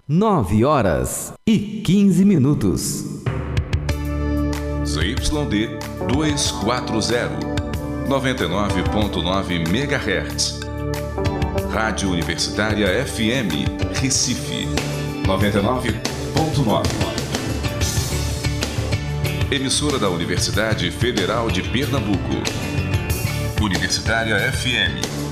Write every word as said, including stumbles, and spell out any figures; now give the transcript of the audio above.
Nove horas e quinze minutos. Z Y D duzentos e quarenta, noventa e nove ponto nove megahertz. Rádio Universitária F M, Recife, noventa e nove ponto nove. Emissora da Universidade Federal de Pernambuco. Universitária F M